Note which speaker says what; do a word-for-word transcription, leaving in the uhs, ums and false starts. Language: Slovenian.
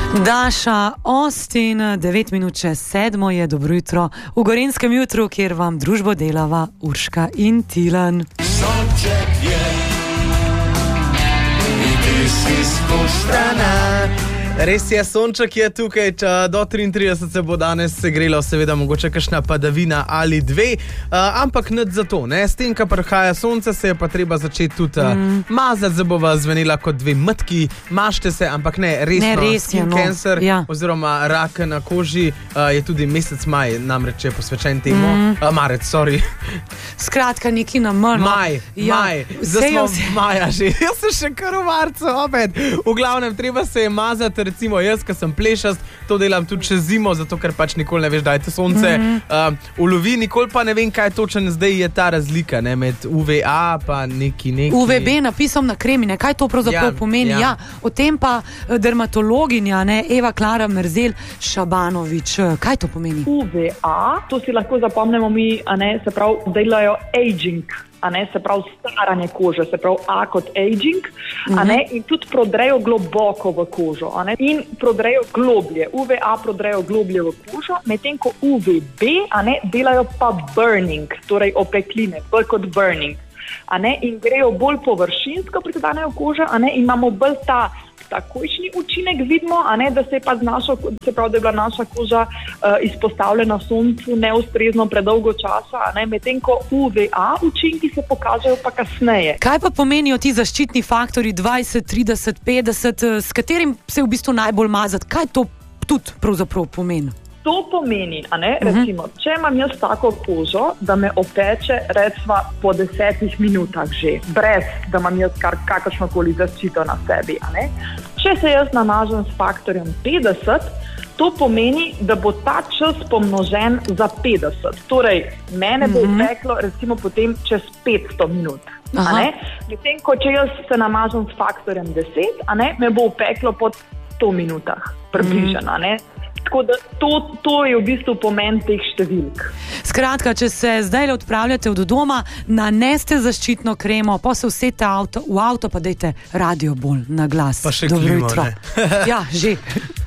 Speaker 1: Daša Austin, devet minut čez sedmo je, dobro jutro v Gorenjskem jutru, kjer vam družbo delava Urška in Tilen.
Speaker 2: Sonček je, in ti si spuščena. Res je, sonček je tukaj, do triintrideset se bo danes segrelo, seveda mogoče kakšna padavina ali dve, uh, ampak nič za to, ne? S tem, ko prihaja sonce, se je pa treba začeti tudi uh, mm. mazati, zdaj bova zvenela kot dve mtki, mašte se, ampak ne, resno,
Speaker 1: ne, res je,
Speaker 2: skin
Speaker 1: no.
Speaker 2: cancer
Speaker 1: ja.
Speaker 2: oziroma rak na koži uh, je tudi mesec maj, namreč je posvečen temu, mm. uh, marec, sorry.
Speaker 1: Skratka, neki na mano.
Speaker 2: Maj, ja. maj, zdaj smo v maja že, jaz sem še kar v marcu, opet. V glavnem, treba se je mazati, recimo jaz, ki sem plešast, to delam tudi čez zimo, zato ker pač nikoli ne veš, da je to sonce mm-hmm. uh, ulovi, nikoli pa ne vem, kaj točno zdaj je ta razlika, ne, med U V A pa neki neki.
Speaker 1: U V B napisom na kremi, ne, kaj to pravzaprav ja, pomeni, ja. ja. O tem pa dermatologinja, ne, Eva Klara Merzel Šabanovič, kaj to pomeni?
Speaker 3: U V A, to si lahko zapomnimo mi, a ne, se pravi, delajo aging. A ne, se pravi staranje kože, se pravi A kot aging, a ne, in tudi prodrejo globoko v kožo, a ne, in prodrejo globlje. U V A prodrejo globlje v kožo, medtem ko U V B, a ne, delajo pa burning, torej opekline, B kot burning, a ne, in grejo bolj površinsko pridanejo kožo, a ne, in imamo bolj ta takojšnji učinek vidimo, a ne, da se je pa z našo, se pravi, da je bila naša koža uh, izpostavljena soncu neustrezno predolgo časa, a ne, medtem ko U V A učinki se pokažejo pa kasneje.
Speaker 1: Kaj pa pomenijo ti zaščitni faktori dvajset, trideset, petdeset, s katerim se v bistvu najbolj mazati? Kaj to tudi pravzaprav pomeni?
Speaker 3: To pomeni, a ne, recimo, uh-huh. če imam jaz tako kožo, da me opeče recimo po desetih minutah že, brez da imam jaz kar kakršnokoli zaščito na sebi, a ne. Če se jaz namažem s faktorjem petdeset, to pomeni, da bo ta čas pomnožen za petdeset. Torej, mene bo uh-huh. opeklo recimo potem čez petsto minut. A ne? Medtem ko če jaz se namažem s faktorjem deset, a ne, me bo opeklo po sto minutah, približno, uh-huh. a ne. Tako da to, to je v bistvu pomen teh številk.
Speaker 1: Skratka, če se zdaj odpravljate od doma, naneste zaščitno kremo, pa se usete avto, v avto, pa dajte radio bolj na glas.
Speaker 2: Pa še klimo, ne?
Speaker 1: Ja, že.